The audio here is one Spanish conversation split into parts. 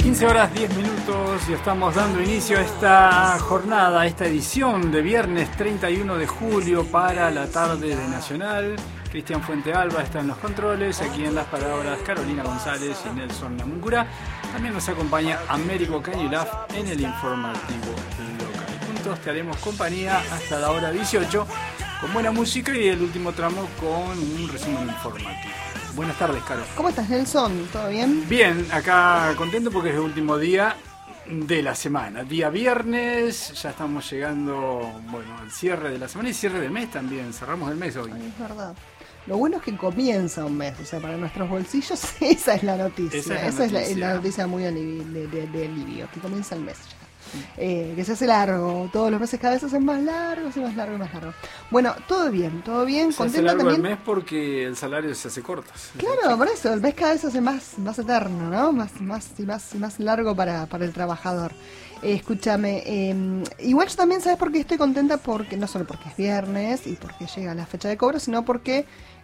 15:10 y estamos dando inicio a esta jornada, a esta edición de viernes 31 de julio para la tarde de Nacional. Cristian Fuentealba está en los controles, aquí en las palabras Carolina González y Nelson Namungura. También nos acompaña Américo Cañulaf en el informativo local. Juntos te haremos compañía hasta la hora 18 con buena música y el último tramo con un resumen informativo. Buenas tardes, Caro. ¿Cómo estás, Nelson? ¿Todo bien? Bien, acá contento porque es el último día de la semana. Día viernes, ya estamos llegando, al cierre de la semana y cierre del mes también. Cerramos el mes hoy. Ay, es verdad. Lo bueno es que comienza un mes, o sea, para nuestros bolsillos esa es la noticia. Esa es la noticia muy de alivio, que comienza el mes ya. Que se hace largo, todos los meses cada vez se hacen más largos y más largo y más largo. Bueno, todo bien, se hace largo también. El mes porque el salario se hace corto. Claro, por eso, el mes cada vez se hace más eterno, ¿no? Más largo para el trabajador. Escúchame, igual yo también, ¿sabes por qué estoy contenta? Porque no solo porque es viernes y porque llega la fecha de cobro, sino porque,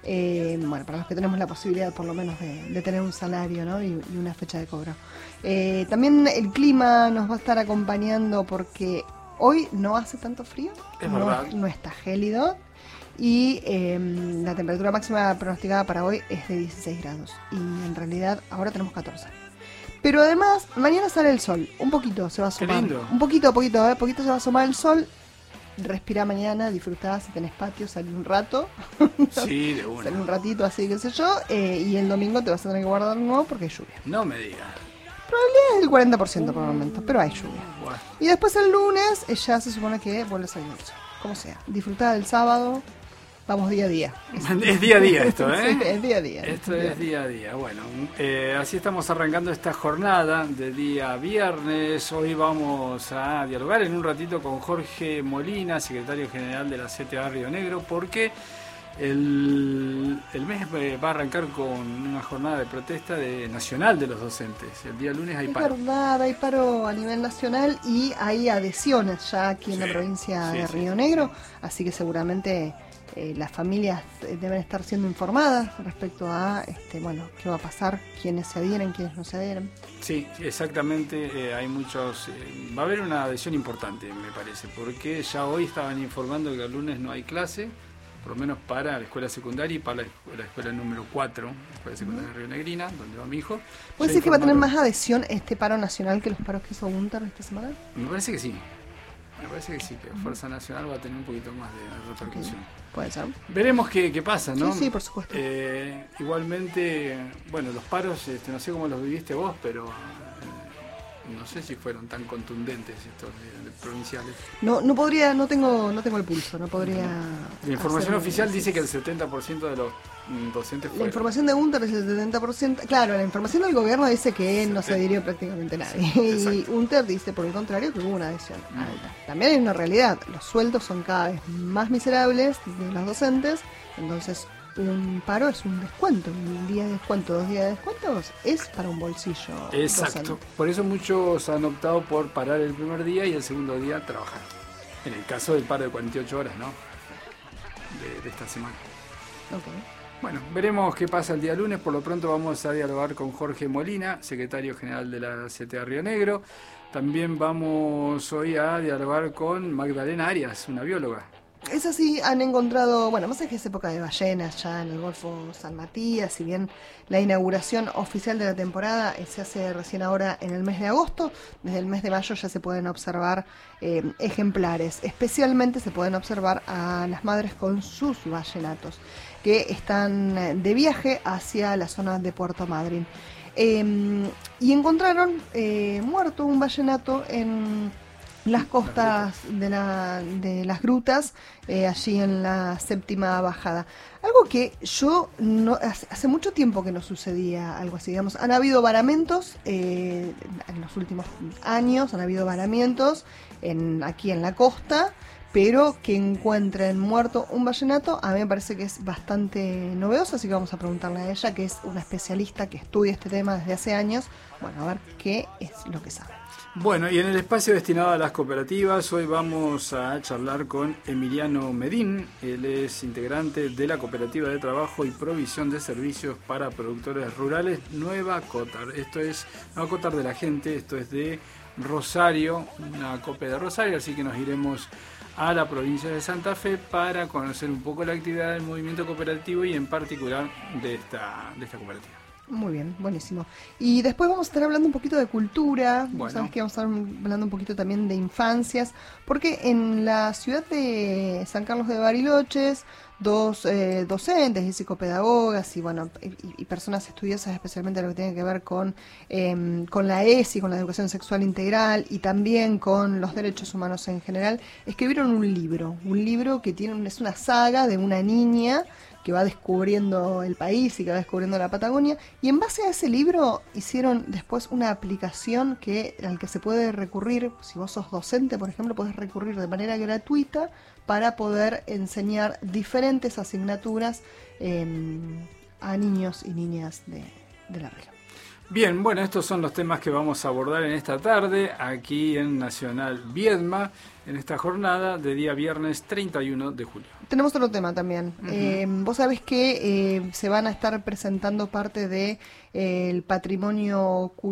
para los que tenemos la posibilidad por lo menos de tener un salario, ¿no? y una fecha de cobro. También el clima nos va a estar acompañando porque hoy no hace tanto frío, no está gélido y la temperatura máxima pronosticada para hoy es de 16 grados y en realidad ahora tenemos 14. Pero además, mañana sale el sol, un poquito se va a asomar. Un poquito se va a asomar el sol. Respira mañana, disfrutá si tenés patio, salí un rato. Sí, de una. Salí un ratito así, qué sé yo. Y el domingo te vas a tener que guardar de nuevo porque hay lluvia. No me digas. Probabilidad es del 40% por el momento, pero hay lluvia. Bueno. Y después el lunes ya se supone que vuelve a salir el sol. Como sea, disfrutá del sábado. Vamos día a día. Es día a día esto, ¿eh? Sí, es día a día. Esto es día a día. Bueno, así estamos arrancando esta jornada de día viernes. Hoy vamos a dialogar en un ratito con Jorge Molina, secretario general de la CTA Río Negro, porque el mes va a arrancar con una jornada de protesta nacional de los docentes. El día lunes hay paro. Es verdad, hay paro a nivel nacional y hay adhesiones ya aquí en la provincia de Río Negro, así que seguramente las familias deben estar siendo informadas respecto a qué va a pasar, quiénes se adhieren, quiénes no se adhieren. Sí, exactamente, hay muchos, va a haber una adhesión importante, me parece, porque ya hoy estaban informando que el lunes no hay clase, por lo menos para la escuela secundaria y para la escuela número 4, la escuela secundaria de Río Negrina, donde va mi hijo. ¿Puede decir que va a tener más adhesión este paro nacional que los paros que hizo Unter esta semana? Me parece que sí. Que Fuerza Nacional va a tener un poquito más de repercusión. Puede ser. Veremos qué pasa, ¿no? Sí, por supuesto. Igualmente, los paros, no sé cómo los viviste vos, pero no sé si fueron tan contundentes estos de provinciales. No tengo el pulso, no podría. La información oficial dice que el 70% de los docentes fueron. La información de Unter es el 70%. Claro, la información del gobierno dice que no se adhirió prácticamente nadie. Sí, y Unter dice, por el contrario, que hubo una adhesión alta. También hay una realidad, los sueldos son cada vez más miserables de los docentes, entonces un paro es un descuento, un día de descuento, 2 días de descuento es para un bolsillo. Exacto, docente. Por eso muchos han optado por parar el primer día y el segundo día trabajar. En el caso del paro de 48 horas, ¿no? De esta semana. Okay. Bueno, veremos qué pasa el día lunes. Por lo pronto vamos a dialogar con Jorge Molina, secretario general de la CTA Río Negro. También vamos hoy a dialogar con Magdalena Arias, una bióloga. Es así, han encontrado, más es que es época de ballenas ya en el Golfo San Matías, si bien la inauguración oficial de la temporada se hace recién ahora en el mes de agosto, desde el mes de mayo ya se pueden observar ejemplares, especialmente se pueden observar a las madres con sus ballenatos, que están de viaje hacia la zona de Puerto Madryn. Y encontraron muerto un ballenato en las costas de las grutas, allí en la séptima bajada. Algo que yo hace mucho tiempo que no sucedía algo así, digamos. Han habido varamientos en los últimos años, han habido varamientos aquí en la costa, pero que encuentren muerto un vallenato, a mí me parece que es bastante novedoso, así que vamos a preguntarle a ella, que es una especialista que estudia este tema desde hace años, bueno, a ver qué es lo que sabe. Bueno, y en el espacio destinado a las cooperativas, hoy vamos a charlar con Emiliano Medín. Él es integrante de la Cooperativa de Trabajo y Provisión de Servicios para Productores Rurales Nueva Cotar. Esto es Nueva Cotar de la Gente, esto es de Rosario, una copia de Rosario, así que nos iremos a la provincia de Santa Fe para conocer un poco la actividad del movimiento cooperativo y en particular de esta cooperativa. Muy bien, buenísimo. Y después vamos a estar hablando un poquito de cultura, bueno. Sabes que vamos a estar hablando un poquito también de infancias, porque en la ciudad de San Carlos de Bariloches, dos docentes y psicopedagogas y bueno y personas estudiosas especialmente lo que tiene que ver con la ESI, con la educación sexual integral y también con los derechos humanos en general, escribieron un libro que es una saga de una niña que va descubriendo el país y que va descubriendo la Patagonia, y en base a ese libro hicieron después una aplicación al que se puede recurrir, si vos sos docente, por ejemplo, podés recurrir de manera gratuita para poder enseñar diferentes asignaturas a niños y niñas de la región. Bien, bueno, estos son los temas que vamos a abordar en esta tarde, aquí en Nacional Viedma, en esta jornada de día viernes 31 de julio. Tenemos otro tema también. Vos sabés que se van a estar presentando parte de el patrimonio cultural